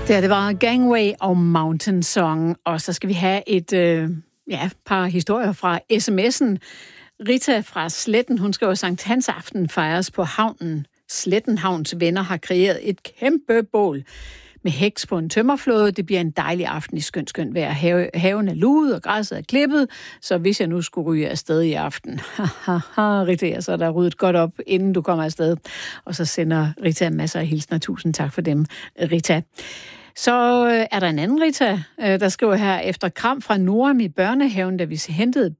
Det var Gangway og Mountain Song, og så skal vi have et par historier fra sms'en. Rita fra Sletten, hun skriver, Sankt Hans aften fejres på havnen. Sletten Havns venner har kreeret et kæmpe bål med heks på en tømmerflåde. Det bliver en dejlig aften i skønt vejr. Haven er luget, og græsset er klippet, så hvis jeg nu skulle ryge afsted i aften, Rita, så er der ryddet godt op, inden du kommer afsted. Og så sender Rita masser af hilsner. Tusind tak for dem, Rita. Så er der en anden Rita, der skriver her, efter kram fra Noram i børnehaven, da vi hentede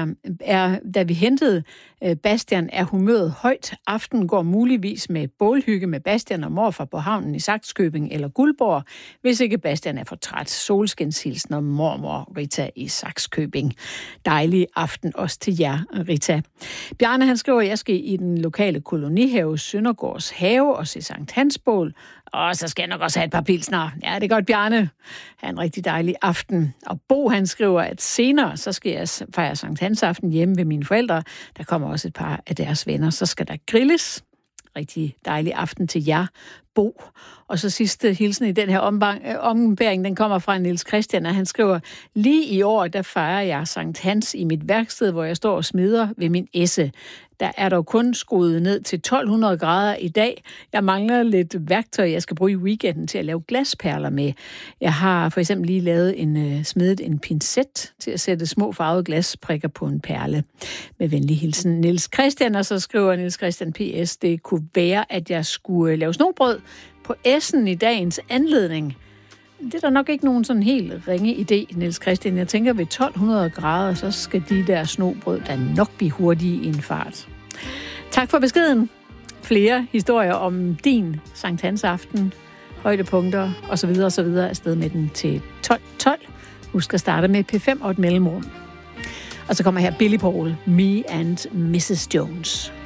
Bastian, er humøret højt. Aften går muligvis med bålhygge med Bastian og morfar på havnen i Sakskøbing eller Guldborg, hvis ikke Bastian er for træt. Solskinshilsen og mormor Rita i Sakskøbing. Dejlig aften også til jer, Rita. Bjarne, han skriver, jeg skal i den lokale kolonihave Søndergårds have og se Sankt Hans bål. Og så skal jeg nok også have et par pilsner. Ja, det er godt, Bjarne. Ha' en rigtig dejlig aften. Og Bo, han skriver, at senere, så skal jeg fejre Sankt Hans aften hjemme ved mine forældre. Der kommer også et par af deres venner. Så skal der grilles. Rigtig dejlig aften til jer, Bo. Og så sidste hilsen i den her ombæring, den kommer fra Niels Christian, og han skriver, lige i år, der fejrer jeg Sankt Hans i mit værksted, hvor jeg står og smider ved min esse. Der er dog kun skruet ned til 1200 grader i dag. Jeg mangler lidt værktøj, jeg skal bruge i weekenden til at lave glasperler med. Jeg har for eksempel lige smedet en pincet til at sætte små farvede glasprikker på en perle. Med venlig hilsen, Niels Christian. Og så skriver Niels Christian PS, det kunne være, at jeg skulle lave snobrød på essen i dagens anledning. Det er der nok ikke nogen sådan helt ringe idé, Niels Christian. Jeg tænker, ved 1200 grader, så skal de der snobrød da nok blive hurtige i en fart. Tak for beskeden. Flere historier om din Sankt Hans aften, højdepunkter osv. Afsted med den til 12.12. Husk at starte med P5 og et mellemrum. Og så kommer her Billy Paul, Me and Mrs. Jones.